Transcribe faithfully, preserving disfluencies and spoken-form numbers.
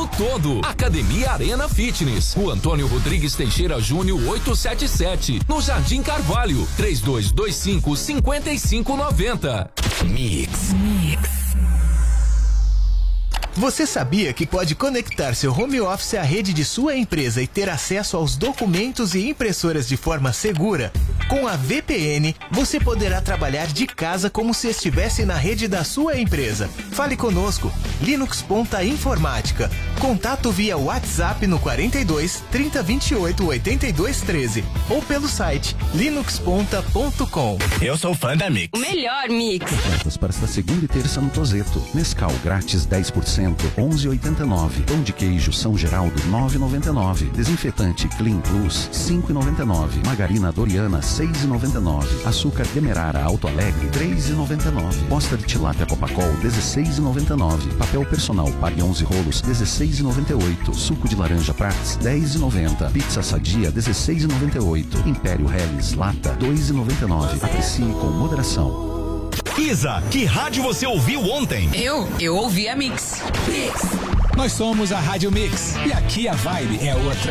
ano todo. Academia Arena Fitness, Rua Antônio Rodrigues Teixeira Júnior oitocentos e setenta e sete, no Jardim Carvalho, três dois dois cinco, cinco cinco nove zero. Mix. Mix. Você sabia que pode conectar seu home office à rede de sua empresa e ter acesso aos documentos e impressoras de forma segura? Com a V P N, você poderá trabalhar de casa como se estivesse na rede da sua empresa. Fale conosco, Linux Ponta Informática. Contato via WhatsApp no quarenta e dois, trinta, vinte e oito, oitenta e dois, treze ou pelo site linux ponta ponto com. Eu sou fã da Mix. O melhor Mix. Ofertas para esta segunda e terça no Tozeto. Nescau grátis dez por cento, onze reais e oitenta e nove centavos. Pão de queijo São Geraldo, nove reais e noventa e nove centavos. Desinfetante Clean Plus, cinco reais e noventa e nove centavos. Margarina Doriana, seis reais e noventa e nove centavos. Açúcar Demerara Alto Alegre, três reais e noventa e nove centavos. Bosta de tilápia Copacol, dezesseis reais e noventa e nove centavos. Papel personal Pague onze rolos, dezesseis reais e noventa e oito centavos. Suco de laranja Prats, dez reais e noventa centavos. Pizza Sadia, dezesseis reais e noventa e oito centavos. Império Helles Lata, dois reais e noventa e nove centavos. Aprecie com moderação. Isa, que rádio você ouviu ontem? Eu? Eu ouvi a Mix. Mix. Nós somos a Rádio Mix e aqui a vibe é outra.